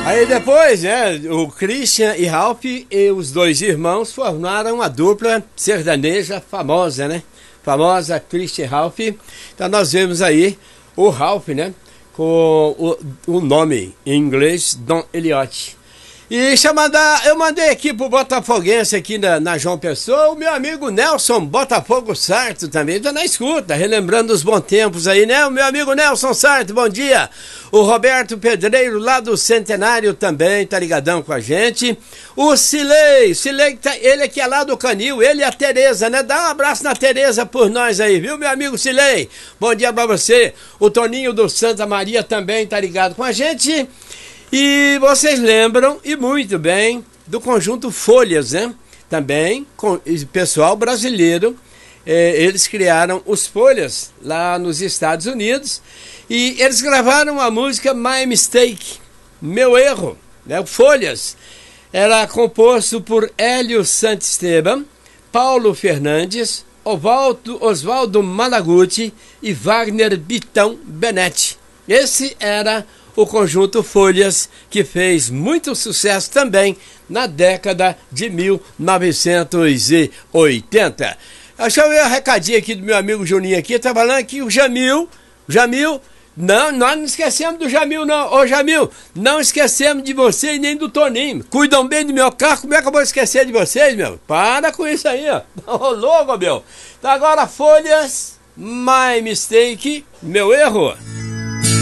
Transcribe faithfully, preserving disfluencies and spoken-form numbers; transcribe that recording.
Aí depois, né, o Christian e Ralph e os dois irmãos formaram uma dupla sertaneja famosa, né? Famosa Christian e Ralph. Então nós vemos aí o Ralph, né, com o, o nome em inglês, Dom Elliott. E chamando, eu mandei aqui pro Botafoguense aqui na, na João Pessoa, o meu amigo Nelson Botafogo Sarto também tá na escuta, relembrando os bons tempos aí, né? O meu amigo Nelson Sarto, bom dia. O Roberto Pedreiro lá do Centenário também tá ligadão com a gente. O Cilei, Cilei, tá, ele aqui é lá do Canil, ele e a Tereza, né? Dá um abraço na Tereza por nós aí, viu, meu amigo Cilei? Bom dia pra você. O Toninho do Santa Maria também tá ligado com a gente. E vocês lembram, e muito bem, do conjunto Folhas, né? Também, com pessoal brasileiro, eh, eles criaram os Folhas lá nos Estados Unidos e eles gravaram a música My Mistake, Meu Erro, né? Folhas. Era composto por Hélio Santisteban, Paulo Fernandes, Osvaldo, Osvaldo Malaguti e Wagner Bitão Benetti. Esse era o conjunto Folhas, que fez muito sucesso também na década de mil novecentos e oitenta. Deixa eu ver o recadinho aqui do meu amigo Juninho aqui, tá falando aqui o Jamil, Jamil, não, nós não esquecemos do Jamil não, ô Jamil, não esquecemos de você e nem do Toninho, cuidam bem do meu carro, como é que eu vou esquecer de vocês, meu? Para com isso aí, ó, ô louco, meu. Então agora Folhas, My Mistake, Meu Erro.